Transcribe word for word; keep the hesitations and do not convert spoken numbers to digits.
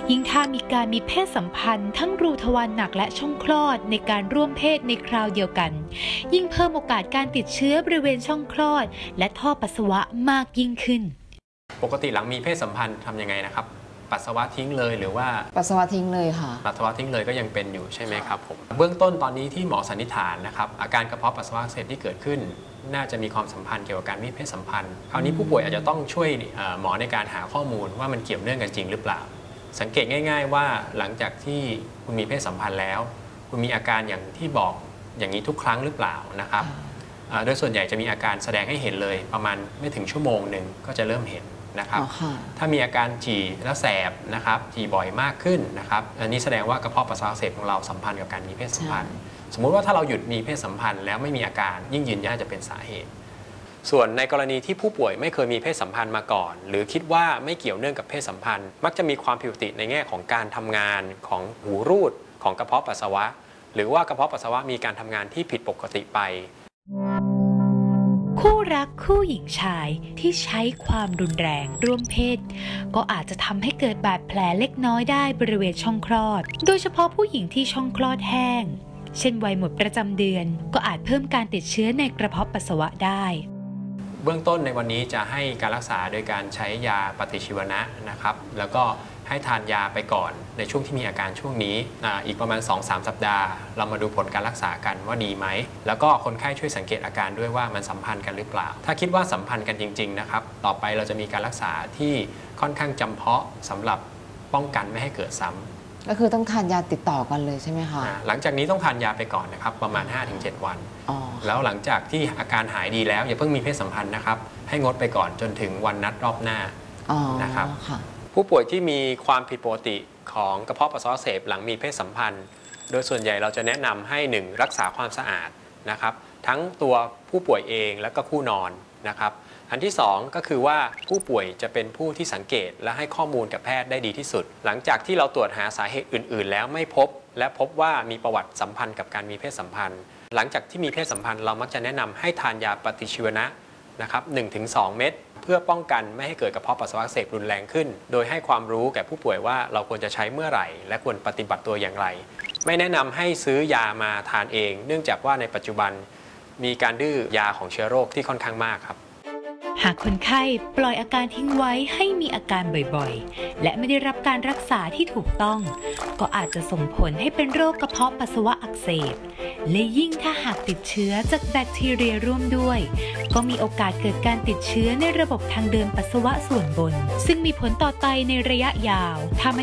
ยิ่งถ้ามีการมีเพศสัมพันธ์ทั้งรูทวารหนักและช่องคลอดในการร่วมเพศในคราวเดียวกันยิ่งเพิ่มโอกาสการติดเชื้อบริเวณช่องคลอดและท่อปัสสาวะมากยิ่งขึ้นปกติหลังมีเพศสัมพันธ์ทำยังไงนะครับปัสสาวะทิ้งเลยหรือว่าปัสสาวะทิ้งเลยค่ะปัสสาวะทิ้งเลยก็ยังเป็นอยู่ใช่ไหมครับผมเบื้องต้นตอนนี้ที่หมอสันนิษฐานนะครับอาการกระเพาะปัสสาวะอักเสบที่เกิดขึ้นน่าจะมีความสัมพันธ์เกี่ยวกับการมีเพศสัมพันธ์คราวนี้ผู้ป่วยอาจจะต้องช่วยหมอในการหาข้อมูลว่ามันเกี่ยวเนื่องกันจริงหรือเปล่าสังเกตง่ายๆว่าหลังจากที่คุณมีเพศสัมพันธ์แล้วคุณมีอาการอย่างที่บอกอย่างนี้ทุกครั้งหรือเปล่านะครับโดยส่วนใหญ่จะมีอาการแสดงให้เห็นเลยประมาณไม่ถึงชั่วโมงหนึ่งก็จะเริ่มเห็นนะครับถ้ามีอาการฉี่แล้วแสบนะครับฉี่บ่อยมากขึ้นนะครับอันนี้แสดงว่ากระเพาะปัสสาวะอักเสบของเราสัมพันธ์กับการมีเพศสัมพันธ์สมมุติว่าถ้าเราหยุดมีเพศสัมพันธ์แล้วไม่มีอาการยิ่งยืนยันจะเป็นสาเหตุส่วนในกรณีที่ผู้ป่วยไม่เคยมีเพศสัมพันธ์มาก่อนหรือคิดว่าไม่เกี่ยวเนื่องกับเพศสัมพันธ์มักจะมีความผิดปกติในแง่ของการทำงานของหูรูดของกระเพาะปัสสาวะหรือว่ากระเพาะปัสสาวะมีการทำงานที่ผิดปกติไปคู่รักคู่หญิงชายที่ใช้ความรุนแรงร่วมเพศก็อาจจะทำให้เกิดบาดแผลเล็กน้อยได้บริเวณช่องคลอดโดยเฉพาะผู้หญิงที่ช่องคลอดแห้งเช่นวัยหมดประจำเดือนก็อาจเพิ่มการติดเชื้อในกระเพาะปัสสาวะได้เบื้องต้นในวันนี้จะให้การรักษาโดยการใช้ยาปฏิชีวนะนะครับแล้วก็ให้ทานยาไปก่อนในช่วงที่มีอาการช่วงนี้ อ, อีกประมาณ สองถึงสาม สัปดาห์เรามาดูผลการรักษากันว่าดีไหมแล้วก็คนไข้ช่วยสังเกตอาการด้วยว่ามันสัมพันธ์กันหรือเปล่าถ้าคิดว่าสัมพันธ์กันจริงๆนะครับต่อไปเราจะมีการรักษาที่ค่อนข้างจำเพาะสำหรับป้องกันไม่ให้เกิดซ้ำก็คือต้องทานยาติดต่อกันเลยใช่ไหมคะหลังจากนี้ต้องทานยาไปก่อนนะครับประมาณ ห้าถึงเจ็ด วันแล้วหลังจากที่อาการหายดีแล้วอย่าเพิ่งมีเพศสัมพันธ์นะครับให้งดไปก่อนจนถึงวันนัดรอบหน้านะครับผู้ป่วยที่มีความผิดปกติของกระเพาะปัสสาวะอักเสบหลังมีเพศสัมพันธ์โดยส่วนใหญ่เราจะแนะนำให้หนึ่งรักษาความสะอาดนะครับทั้งตัวผู้ป่วยเองและก็คู่นอนนะครับอันที่สองก็คือว่าผู้ป่วยจะเป็นผู้ที่สังเกตและให้ข้อมูลกับแพทย์ได้ดีที่สุดหลังจากที่เราตรวจหาสาเหตุอื่นๆแล้วไม่พบและพบว่ามีประวัติสัมพันธ์กับการมีเพศสัมพันธ์หลังจากที่มีเพศสัมพันธ์เรามักจะแนะนำให้ทานยาปฏิชีวนะนะครับ หนึ่งถึงสอง เม็ดเพื่อป้องกันไม่ให้เกิดกระเพาะปัสสาวะอักเสบรุนแรงขึ้นโดยให้ความรู้แก่ผู้ป่วยว่าเราควรจะใช้เมื่อไหร่และควรปฏิบัติตัวอย่างไรไม่แนะนำให้ซื้อยามาทานเองเนื่องจากว่าในปัจจุบันมีการดื้อยาของเชื้อโรคที่ค่อนข้างมากครับหากคนไข้ปล่อยอาการทิ้งไว้ให้มีอาการบ่อยๆและไม่ได้รับการรักษาที่ถูกต้องก็อาจจะส่งผลให้เป็นโรคกระเพาะปัสสาวะอักเสบและยิ่งถ้าหากติดเชื้อจากแบคทีเรียร่วมด้วยก็มีโอกาสเกิดการติดเชื้อในระบบทางเดินปัสสาวะส่วนบนซึ่งมีผลต่อไตในระยะยาวถ้า